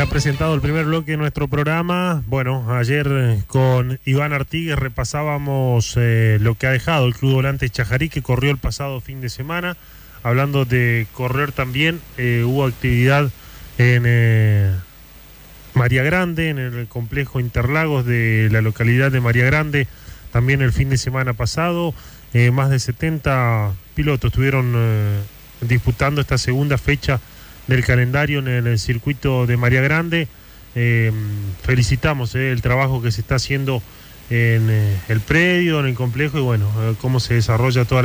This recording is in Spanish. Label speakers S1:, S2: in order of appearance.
S1: ha presentado el primer bloque de nuestro programa. Bueno, ayer con Iván Artigues repasábamos lo que ha dejado el Club Volantes Chajarí, que corrió el pasado fin de semana. Hablando de correr también, hubo actividad en María Grande, en el complejo Interlagos de la localidad de María Grande, también el fin de semana pasado. Más de 70 pilotos estuvieron disputando esta segunda fecha del calendario en el circuito de María Grande. Felicitamos el trabajo que se está haciendo en el predio, en el complejo, y bueno, cómo se desarrolla toda la